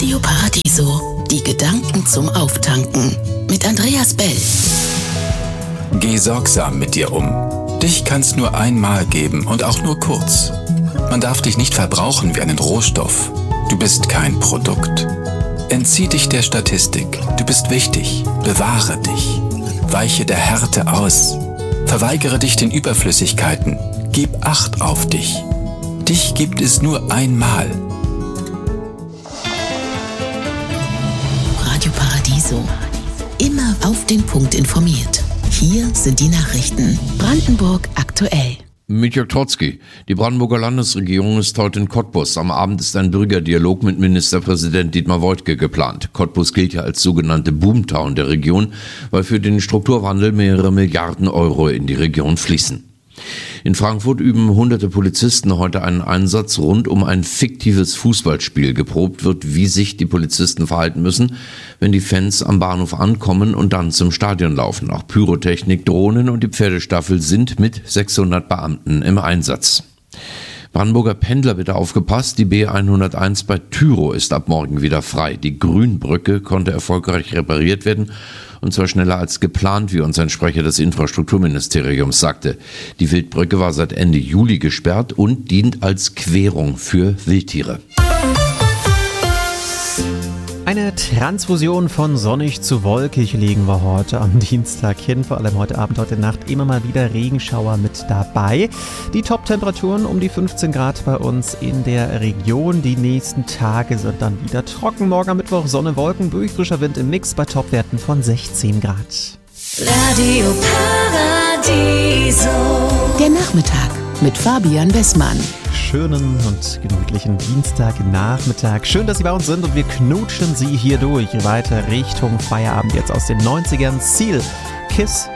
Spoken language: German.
Radio Paradiso, die Gedanken zum Auftanken mit Andreas Bell. Geh sorgsam mit dir um. Dich kann's nur einmal geben und auch nur kurz. Man darf dich nicht verbrauchen wie einen Rohstoff. Du bist kein Produkt. Entzieh dich der Statistik. Du bist wichtig. Bewahre dich. Weiche der Härte aus. Verweigere dich den Überflüssigkeiten. Gib Acht auf dich. Dich gibt es nur einmal. Radio Paradiso. Immer auf den Punkt informiert. Hier sind die Nachrichten. Brandenburg aktuell. Mit Jörg Trotzki. Die Brandenburger Landesregierung ist heute in Cottbus. Am Abend ist ein Bürgerdialog mit Ministerpräsident Dietmar Woidke geplant. Cottbus gilt ja als sogenannte Boomtown der Region, weil für den Strukturwandel mehrere Milliarden Euro in die Region fließen. In Frankfurt üben hunderte Polizisten heute einen Einsatz rund um ein fiktives Fußballspiel. Geprobt wird, wie sich die Polizisten verhalten müssen, wenn die Fans am Bahnhof ankommen und dann zum Stadion laufen. Auch Pyrotechnik, Drohnen und die Pferdestaffel sind mit 600 Beamten im Einsatz. Brandenburger Pendler, bitte aufgepasst, die B101 bei Tyrow ist ab morgen wieder frei. Die Grünbrücke konnte erfolgreich repariert werden, und zwar schneller als geplant, wie uns ein Sprecher des Infrastrukturministeriums sagte. Die Wildbrücke war seit Ende Juli gesperrt und dient als Querung für Wildtiere. Eine Transfusion von sonnig zu wolkig legen wir heute am Dienstag hin. Vor allem heute Abend, heute Nacht immer mal wieder Regenschauer mit dabei. Die Top-Temperaturen um die 15 Grad bei uns in der Region. Die nächsten Tage sind dann wieder trocken. Morgen am Mittwoch Sonne, Wolken, durchfrischer Wind im Mix bei Topwerten von 16 Grad. Radio Paradiso. Der Nachmittag mit Fabian Wessmann. Schönen und gemütlichen Dienstagnachmittag. Schön, dass Sie bei uns sind und wir knutschen Sie hier durch weiter Richtung Feierabend jetzt aus den 90ern. Ziel Kiss